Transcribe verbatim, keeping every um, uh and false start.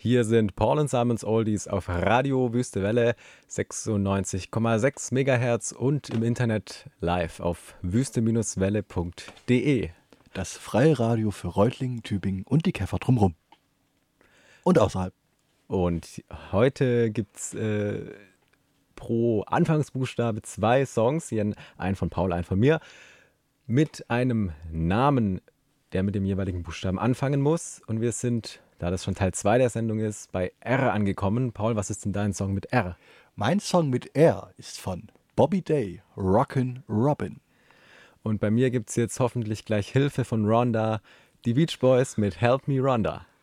Hier sind Paul und Simons Oldies auf Radio Wüste Welle sechsundneunzig Komma sechs Megahertz und im Internet live auf wüste-welle punkt de. Das freie Radio für Reutlingen, Tübingen und die Käfer drumherum. Und außerhalb. Und heute gibt es äh, pro Anfangsbuchstabe zwei Songs, hier einen von Paul, einen von mir, mit einem Namen, der mit dem jeweiligen Buchstaben anfangen muss. Und wir sind, da das schon Teil zwei der Sendung ist, bei R angekommen. Paul, was ist denn dein Song mit R? Mein Song mit R ist von Bobby Day, Rockin' Robin. Und bei mir gibt es jetzt hoffentlich gleich Hilfe von Rhonda, die Beach Boys mit Help Me Rhonda.